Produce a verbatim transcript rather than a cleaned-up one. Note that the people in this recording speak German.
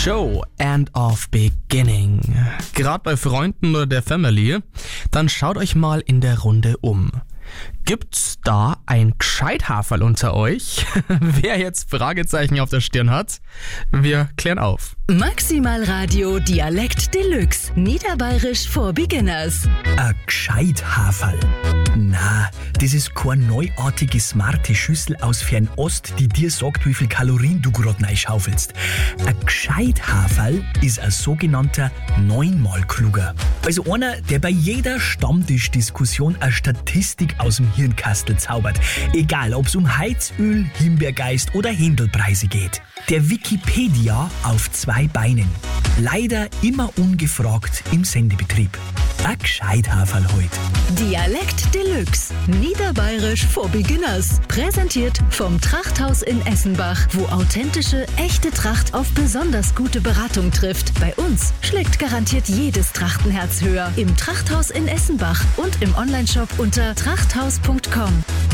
Show End of Beginning. Gerade bei Freunden oder der Family, dann schaut euch mal in der Runde um. Gibt's da ein Gescheithaferl unter euch? Wer jetzt Fragezeichen auf der Stirn hat? Wir klären auf. Maximal Radio Dialekt Deluxe. Niederbayerisch for Beginners. Ein Gescheithaferl. Na, das ist keine neuartige, smarte Schüssel aus Fernost, die dir sagt, wie viel Kalorien du grad reinschaufelst. Ein Gescheithaferl ist ein sogenannter neunmal kluger. Also einer, der bei jeder Stammtischdiskussion eine Statistik aus dem Hirnkastel zaubert. Egal, ob es um Heizöl, Himbeergeist oder Händelpreise geht. Der Wikipedia auf zwei Beinen. Leider immer ungefragt im Sendebetrieb. Ein Gescheithaferl heut. Dialekt Deluxe. Niederbayerisch for Beginners. Präsentiert vom Trachthaus in Essenbach, wo authentische, echte Tracht auf besonders gute Beratung trifft. Bei uns schlägt garantiert jedes Trachtenherz höher. Im Trachthaus in Essenbach und im Onlineshop unter trachthaus punkt com.